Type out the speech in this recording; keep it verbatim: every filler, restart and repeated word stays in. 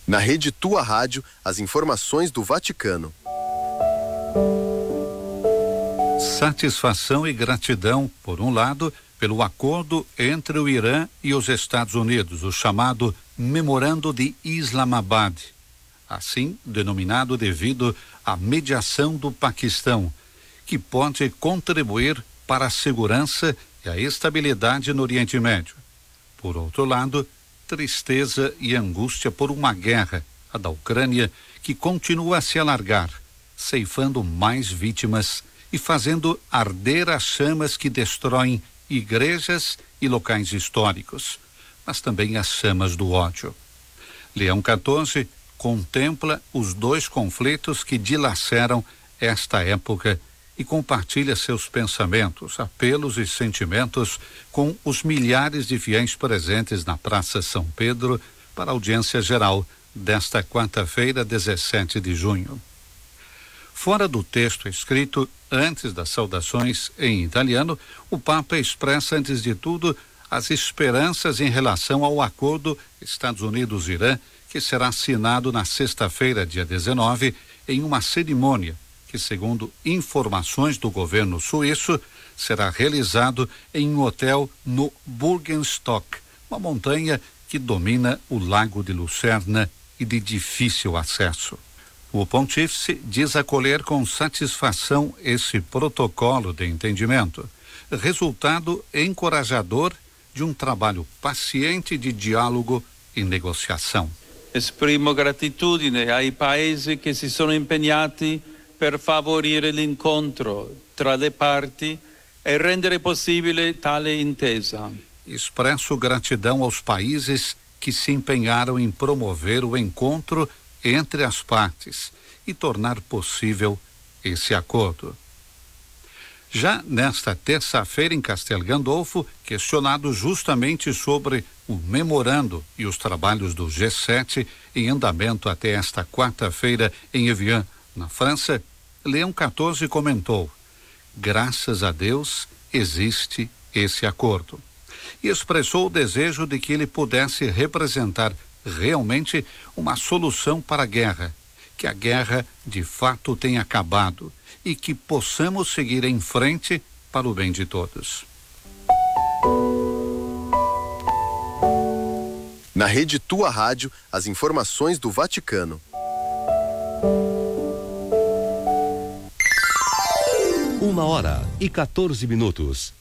Na rede Tua Rádio, as informações do Vaticano. Satisfação e gratidão, por um lado, pelo acordo entre o Irã e os Estados Unidos, o chamado Memorando de Islamabad, assim denominado devido à mediação do Paquistão, que pode contribuir para a segurança e a estabilidade no Oriente Médio. Por outro lado, tristeza e angústia por uma guerra, a da Ucrânia, que continua a se alargar, ceifando mais vítimas e fazendo arder as chamas que destroem igrejas e locais históricos, mas também as chamas do ódio. Leão quatorze contempla os dois conflitos que dilaceram esta época e compartilha seus pensamentos, apelos e sentimentos com os milhares de fiéis presentes na Praça São Pedro para a audiência geral desta quarta-feira, dezessete de junho. Fora do texto escrito antes das saudações em italiano, o Papa expressa, antes de tudo, as esperanças em relação ao acordo Estados Unidos-Irã, que será assinado na sexta-feira, dia dezenove, em uma cerimônia que, segundo informações do governo suíço, será realizado em um hotel no Burgenstock, uma montanha que domina o Lago de Lucerna e de difícil acesso. O pontífice diz acolher com satisfação esse protocolo de entendimento, resultado encorajador de um trabalho paciente de diálogo e negociação. Esprimo gratitudine ai paesi che si sono impegnati per favorire l'incontro tra le parti e rendere possibile tale intesa. Expresso gratidão aos países que se empenharam em promover o encontro entre as partes e tornar possível esse acordo. Já nesta terça-feira, em Castel Gandolfo, questionado justamente sobre o memorando e os trabalhos do G sete em andamento até esta quarta-feira em Evian, na França, Leão quatorze comentou: graças a Deus existe esse acordo. E expressou o desejo de que ele pudesse representar realmente uma solução para a guerra, que a guerra de fato tenha acabado e que possamos seguir em frente para o bem de todos. Na rede Tua Rádio, as informações do Vaticano. Uma hora e quatorze minutos.